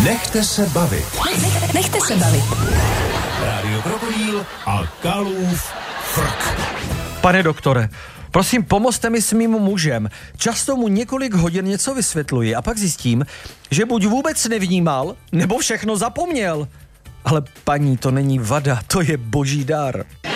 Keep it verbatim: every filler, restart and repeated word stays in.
Nechte se bavit. Nech, nechte se bavit. Rádio Krokodýl a Kalův frk. Pane doktore, prosím, pomozte mi s mým mužem. Často mu několik hodin něco vysvětluji a pak zjistím, že buď vůbec nevnímal, nebo všechno zapomněl. Ale paní, to není vada, to je boží dar.